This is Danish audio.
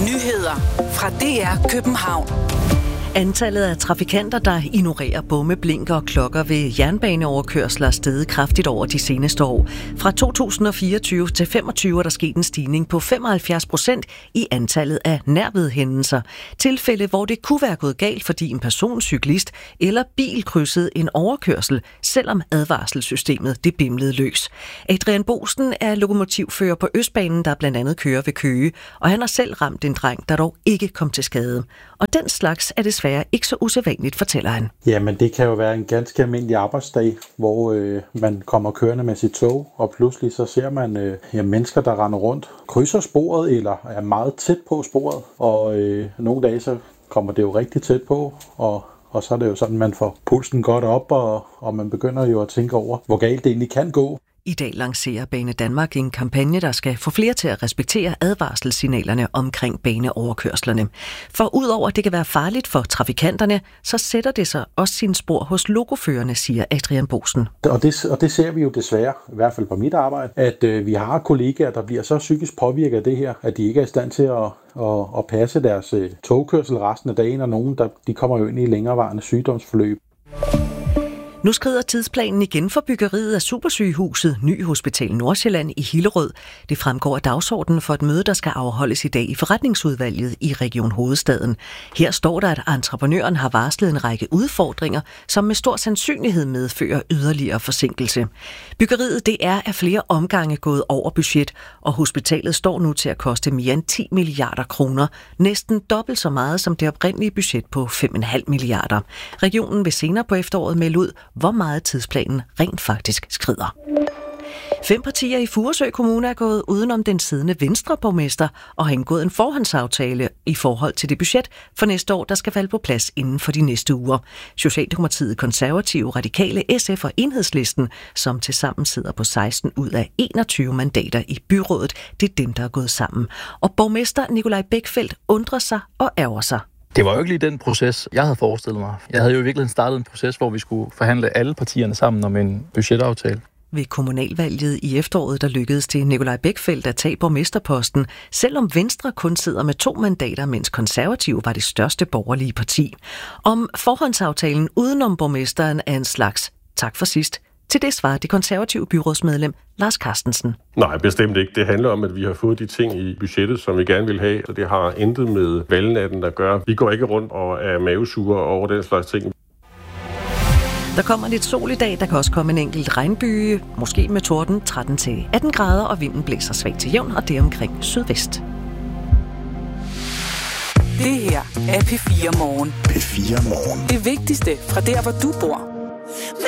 Nyheder fra DR København. Antallet af trafikanter, der ignorerer bomme, blinker og klokker ved jernbaneoverkørsler er steget kraftigt over de seneste år. Fra 2024 til 2025 er der sket en stigning på 75% i antallet af nærvedhændelser. Tilfælde, hvor det kunne være gået galt, fordi en person, cyklist eller bil krydsede en overkørsel, selvom advarselssystemet det bimlede løs. Adrian Boesen er lokomotivfører på Østbanen, der blandt andet kører ved Køge, og han har selv ramt en dreng, der dog ikke kom til skade. Og den slags er desværre ikke så usædvanligt, fortæller han. Jamen, det kan jo være en ganske almindelig arbejdsdag, hvor man kommer kørende med sit tog, og pludselig så ser man mennesker, der render rundt, krydser sporet eller er meget tæt på sporet. Og nogle dage så kommer det jo rigtig tæt på, og så er det jo sådan, man får pulsen godt op, og man begynder jo at tænke over, hvor galt det egentlig kan gå. I dag lancerer Banedanmark en kampagne, der skal få flere til at respektere advarselssignalerne omkring baneoverkørslerne. For udover at det kan være farligt for trafikanterne, så sætter det sig også sine spor hos lokoførerne, siger Adrian Boesen. Og det ser vi jo desværre, i hvert fald på mit arbejde, at vi har kollegaer, der bliver så psykisk påvirket af det her, at de ikke er i stand til at passe deres togkørsel resten af dagen, og nogen de kommer jo ind i længerevarende sygdomsforløb. Nu skrider tidsplanen igen for byggeriet af supersygehuset Ny Hospital Nordsjælland i Hillerød. Det fremgår af dagsordenen for et møde, der skal afholdes i dag i forretningsudvalget i Region Hovedstaden. Her står der, at entreprenøren har varslet en række udfordringer, som med stor sandsynlighed medfører yderligere forsinkelse. Byggeriet det er af flere omgange gået over budget, og hospitalet står nu til at koste mere end 10 milliarder kroner. Næsten dobbelt så meget som det oprindelige budget på 5,5 milliarder. Regionen vil senere på efteråret melde ud, hvor meget tidsplanen rent faktisk skrider. 5 partier i Furesø Kommune er gået udenom den siddende Venstre-borgmester og har indgået en forhåndsaftale i forhold til det budget for næste år, der skal falde på plads inden for de næste uger. Socialdemokratiet, Konservative, Radikale, SF og Enhedslisten, som tilsammen sidder på 16 ud af 21 mandater i byrådet, det er dem, der er gået sammen. Og borgmester Nikolaj Bækfeldt undrer sig og ærger sig. Det var jo ikke lige den proces, jeg havde forestillet mig. Jeg havde jo i virkeligheden startet en proces, hvor vi skulle forhandle alle partierne sammen om en budgetaftale. Ved kommunalvalget i efteråret, der lykkedes det Nikolaj Bækfeldt at tage borgmesterposten, selvom Venstre kun sidder med 2 mandater, mens Konservative var det største borgerlige parti. Om forhåndsaftalen udenom borgmesteren er en slags tak for sidst. Til det svarer det konservative byrådsmedlem Lars Carstensen. Nej, bestemt ikke. Det handler om, at vi har fået de ting i budgettet, som vi gerne vil have, så det har intet med valgnatten at gøre. Vi går ikke rundt og er mavesure over den slags ting. Der kommer lidt sol i dag, der kan også komme en enkelt regnbyge, måske med torden 13-18 grader, og vinden blæser svagt til jævn, og det er omkring sydvest. Det her er P4 Morgen. P4 Morgen. Det vigtigste fra der, hvor du bor.